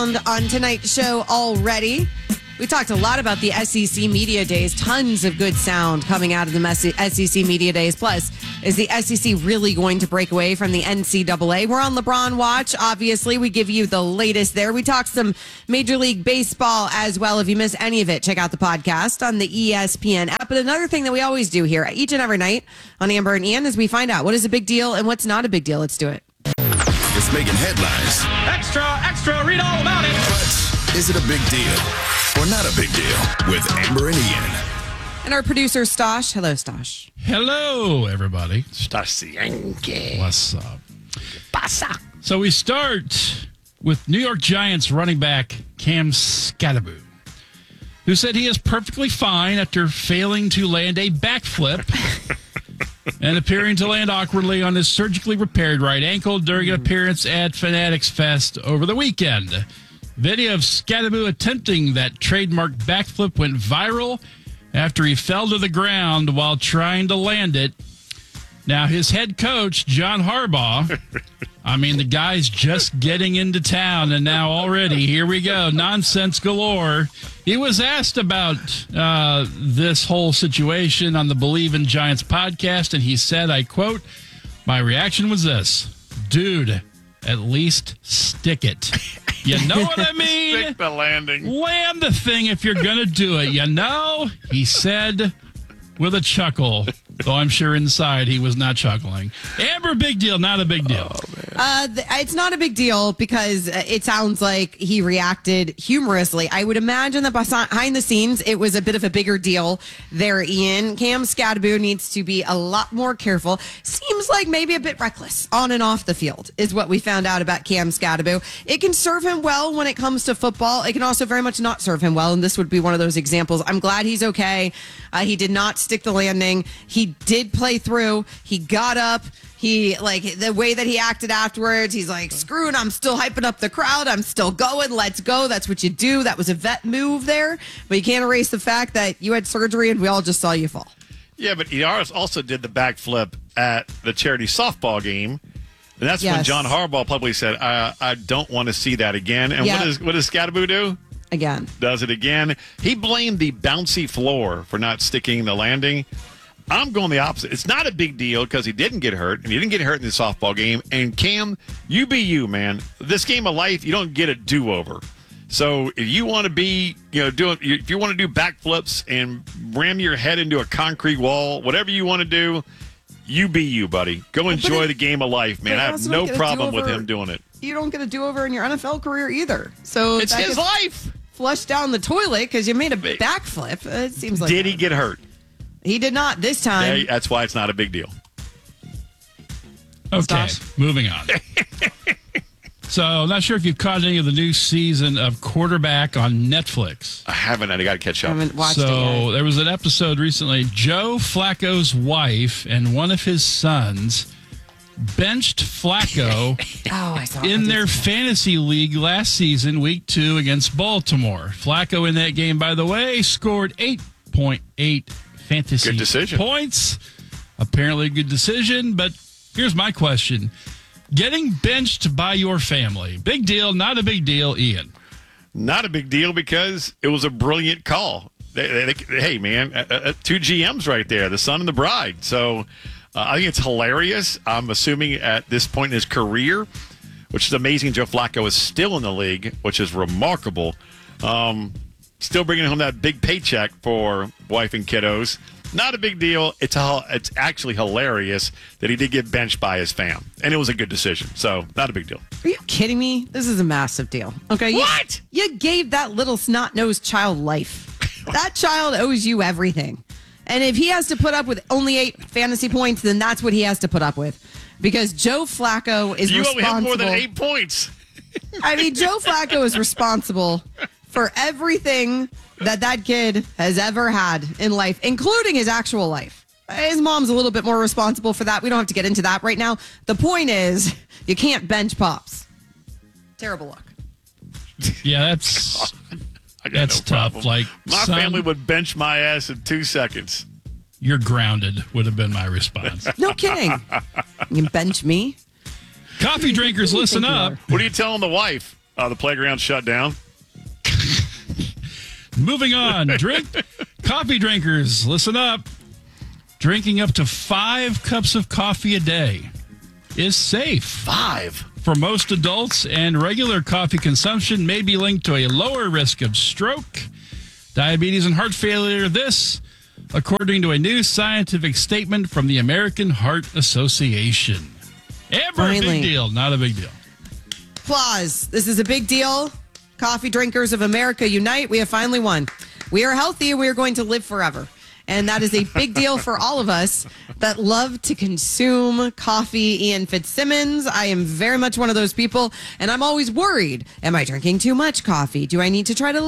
sound on tonight's show already. We talked a lot about the SEC Media Days. Tons of good sound coming out of the SEC Media Days. Plus, is the SEC really going to break away from the NCAA? We're on LeBron Watch. Obviously, we give you the latest there. We talked some Major League Baseball as well. If you miss any of it, check out the podcast on the ESPN app. But another thing that we always do here each and every night on Amber and Ian is we find out what is a big deal and what's not a big deal. Let's do it. It's making headlines. Extra, read all about it. But is it a big deal or not a big deal with Amber and Ian? And our producer, Stosh. Hello, Stosh. Hello, everybody. Stasienke. What's up? Pasa. So we start with New York Giants running back Cam Skattebo, who said he is perfectly fine after failing to land a backflip and appearing to land awkwardly on his surgically repaired right ankle during an appearance at Fanatics Fest over the weekend. Video of Skattebo attempting that trademark backflip went viral after he fell to the ground while trying to land it. Now, his head coach, John Harbaugh, the guy's just getting into town, and now already, here we go, nonsense galore. He was asked about this whole situation on the Believe in Giants podcast, and he said, I quote, "My reaction was this: dude, at least stick it. You know what I mean? Stick the landing. Land the thing if you're going to do it, you know?" He said with a chuckle, though I'm sure inside he was not chuckling. Amber, big deal, not a big deal. It's not a big deal because it sounds like he reacted humorously. I would imagine that behind the scenes, it was a bit of a bigger deal there, Ian. Cam Skattebo needs to be a lot more careful. Seems like maybe a bit reckless on and off the field is what we found out about Cam Skattebo. It can serve him well when it comes to football. It can also very much not serve him well, and this would be one of those examples. I'm glad he's okay. He did not stick the landing. He did play through. He got up. He, the way that he acted afterwards, he's like, screw it, I'm still hyping up the crowd. I'm still going. Let's go. That's what you do. That was a vet move there. But you can't erase the fact that you had surgery and we all just saw you fall. Yeah, but he also did the backflip at the charity softball game. And that's when John Harbaugh publicly said, I don't want to see that again. And what does Skattebo do? Again. Does it again. He blamed the bouncy floor for not sticking the landing. I'm going the opposite. It's not a big deal because he didn't get hurt, and he didn't get hurt in the softball game. And Cam, you be you, man. This game of life, you don't get a do-over. So if you want to be, if you want to do backflips and ram your head into a concrete wall, whatever you want to do, you be you, buddy. Go enjoy the game of life, man. I have no problem with him doing it. You don't get a do-over in your NFL career either. So it's his life. Flush down the toilet because you made a backflip. It seems like. Did he get hurt? He did not this time. Yeah, that's why it's not a big deal. Okay, moving on. So, I'm not sure if you've caught any of the new season of Quarterback on Netflix. I haven't. I got to catch up. I haven't watched it yet. There was an episode recently. Joe Flacco's wife and one of his sons benched Flacco in their fantasy league last season, week 2 against Baltimore. Flacco in that game, by the way, scored 8.8 fantasy good decision. Points. Apparently a good decision, but here's my question. Getting benched by your family, big deal, not a big deal, Ian? Not a big deal because it was a brilliant call. Hey, man, 2 GMs right there, the son and the bride. So I think it's hilarious. I'm assuming at this point in his career, which is amazing, Joe Flacco is still in the league, which is remarkable. Still bringing home that big paycheck for wife and kiddos. Not a big deal. It's actually hilarious that he did get benched by his fam. And it was a good decision. So, not a big deal. Are you kidding me? This is a massive deal. Okay. What? You gave that little snot-nosed child life. That child owes you everything. And if he has to put up with only 8 fantasy points, then that's what he has to put up with. Because Joe Flacco is responsible. You owe him more than 8 points. Joe Flacco is responsible for everything that kid has ever had in life, including his actual life. His mom's a little bit more responsible for that. We don't have to get into that right now. The point is, you can't bench Pops. Terrible luck. Yeah, that's tough. Problem. My family would bench my ass in 2 seconds. You're grounded would have been my response. No kidding. You can bench me. Coffee drinkers, listen up. What are you telling the wife? The playground shut down. Moving on. Coffee drinkers, listen up. Drinking up to 5 cups of coffee a day is safe. 5. For most adults, and regular coffee consumption may be linked to a lower risk of stroke, diabetes, and heart failure. This, according to a new scientific statement from the American Heart Association. Amber, Finally. big deal, not a big deal. Applause. This is a big deal. Coffee drinkers of America unite. We have finally won. We are healthy and we are going to live forever. And that is a big deal for all of us that love to consume coffee. Ian Fitzsimmons, I am very much one of those people. And I'm always worried. Am I drinking too much coffee? Do I need to try to